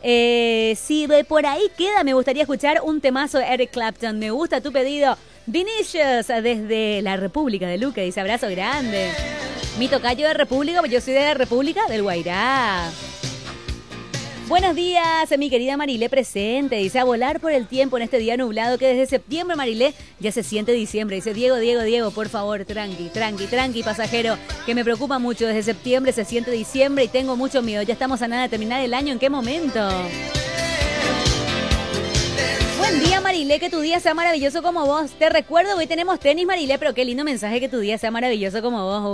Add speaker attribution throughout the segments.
Speaker 1: Si por ahí queda, me gustaría escuchar un temazo de Eric Clapton. Me gusta tu pedido. Vinicius, desde la República de Luque, dice abrazo grande. Mi tocayo de República, pues yo soy de la República del Guairá. Buenos días, mi querida Marilé presente. Dice, a volar por el tiempo en este día nublado que desde septiembre, Marilé, ya se siente diciembre. Dice, Diego, por favor, tranqui, pasajero, que me preocupa mucho. Desde septiembre se siente diciembre y tengo mucho miedo. Ya estamos a nada de terminar el año. ¿En qué momento? Buen día, Marilé, que tu día sea maravilloso como vos. Te recuerdo, hoy tenemos tenis, Marilé, pero qué lindo mensaje, que tu día sea maravilloso como vos.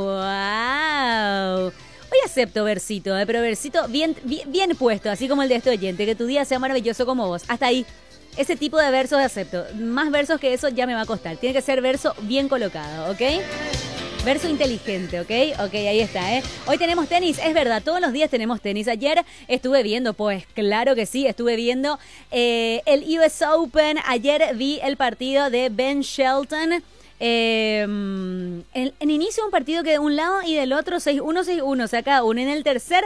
Speaker 1: ¡Wow! Hoy acepto versito, pero versito bien puesto, así como el de este oyente, que tu día sea maravilloso como vos. Hasta ahí, ese tipo de versos acepto. Más versos que eso ya me va a costar. Tiene que ser verso bien colocado, ¿ok? Verso inteligente, ¿ok? Ok, ahí está, ¿eh? Hoy tenemos tenis, es verdad, todos los días tenemos tenis. Ayer estuve viendo, pues claro que sí, estuve viendo el US Open. Ayer vi el partido de Ben Shelton. En inicio un partido que de un lado y del otro 6-1, 6-1, o sea, cada uno. En el tercer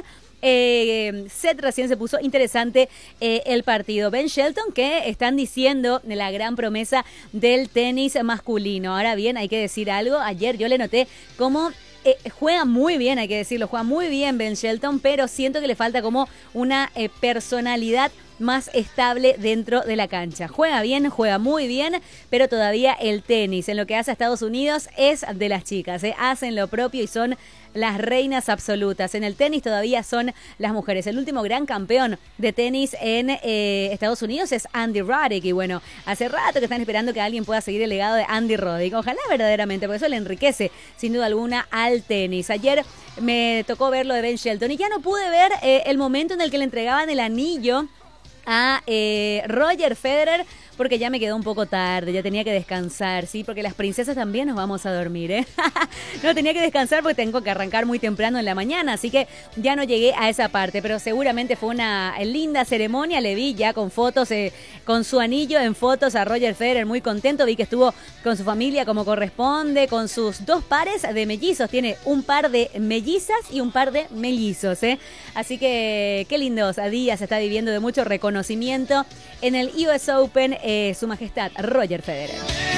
Speaker 1: set recién se puso interesante el partido. Ben Shelton, que están diciendo la gran promesa del tenis masculino. Ahora bien, hay que decir algo. Ayer yo le noté cómo juega muy bien, hay que decirlo, juega muy bien Ben Shelton, pero siento que le falta como una personalidad más estable dentro de la cancha. Juega bien, juega muy bien, pero todavía el tenis, en lo que hace a Estados Unidos, es de las chicas, hacen lo propio y son las reinas absolutas. En el tenis todavía son las mujeres. El último gran campeón de tenis en Estados Unidos es Andy Roddick. Y bueno, hace rato que están esperando que alguien pueda seguir el legado de Andy Roddick. Ojalá verdaderamente, porque eso le enriquece sin duda alguna al tenis. Ayer me tocó ver lo de Ben Shelton y ya no pude ver el momento en el que le entregaban el anillo a Roger Federer, porque ya me quedó un poco tarde, ya tenía que descansar, ¿sí? Porque las princesas también nos vamos a dormir, ¿eh? No, tenía que descansar porque tengo que arrancar muy temprano en la mañana, así que ya no llegué a esa parte, pero seguramente fue una linda ceremonia. Le vi ya con fotos, con su anillo en fotos a Roger Federer, muy contento. Vi que estuvo con su familia como corresponde, con sus 2 pares de mellizos. Tiene un par de mellizas y un par de mellizos, ¿eh? Así que qué lindos días se está viviendo, de mucho reconocimiento en el US Open. Su Majestad Roger Federer.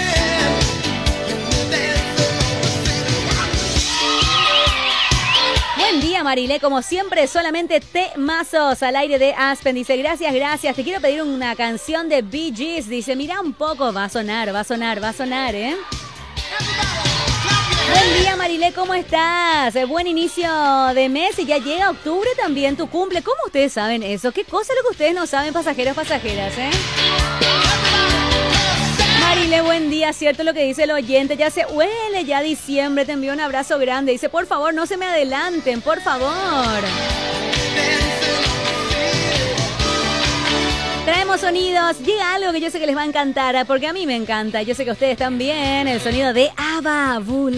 Speaker 1: Buen día, Marilé, como siempre, solamente temazos al aire de Aspen. Dice, gracias, te quiero pedir una canción de Bee Gees. Dice, mira un poco, va a sonar, ¿eh? Buen día, Marilé, ¿cómo estás? Buen inicio de mes y ya llega octubre también, tu cumple. ¿Cómo ustedes saben eso? ¿Qué cosa es lo que ustedes no saben, pasajeros, pasajeras, eh? Marilé, buen día, cierto lo que dice el oyente, ya se huele ya diciembre, te envío un abrazo grande. Dice, por favor, no se me adelanten, por favor. Traemos sonidos, llega algo que yo sé que les va a encantar, porque a mí me encanta, yo sé que a ustedes también, el sonido de ABBA,